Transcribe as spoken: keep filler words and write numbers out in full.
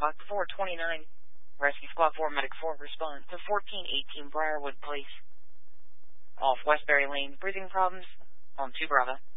o'clock, four twenty-nine. Rescue Squad four, Medic four, respond to fourteen eighteen Briarwood Place. Off Westbury Lane, breathing problems. On two Bravo.